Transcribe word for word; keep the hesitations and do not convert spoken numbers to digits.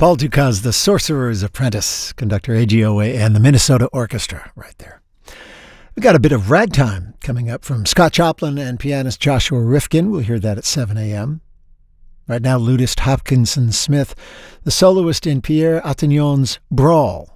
Paul Dukas, The Sorcerer's Apprentice, conductor A G O A and the Minnesota Orchestra right there. We got a bit of ragtime coming up from Scott Joplin and pianist Joshua Rifkin. We'll hear that at seven a.m. Right now, lutist Hopkinson Smith, the soloist in Pierre Attignon's Brawl,